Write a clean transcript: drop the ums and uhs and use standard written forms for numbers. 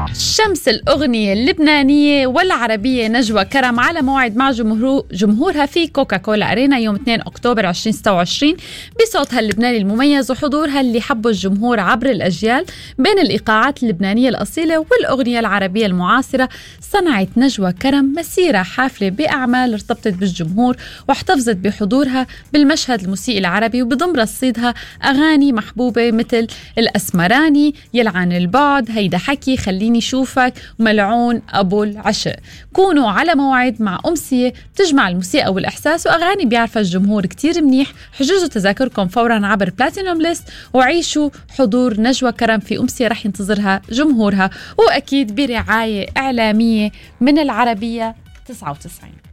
شمس الأغنية اللبنانية والعربية نجوى كرم على موعد مع جمهورها في كوكاكولا أرينا يوم 2 أكتوبر 2026 بصوتها اللبناني المميز وحضورها اللي حبه الجمهور عبر الأجيال. بين الإيقاعات اللبنانية الأصيلة والأغنية العربية المعاصرة صنعت نجوى كرم مسيرة حافلة بأعمال ارتبطت بالجمهور واحتفظت بحضورها بالمشهد الموسيقي العربي، وبضم رصيدها أغاني محبوبة مثل الأسمراني، يلعن البعد، هيدا حكي، خليني شوفك، وملعون أبو العشق. كونوا على موعد مع أمسية بتجمع الموسيقى والإحساس وأغاني بيعرفها الجمهور كتير منيح. حجزوا تذاكركم فورا عبر بلاتينوم ليست وعيشوا حضور نجوى كرم في أمسية رح ينتظرها جمهورها، وأكيد برعاية إعلامية من العربية 99.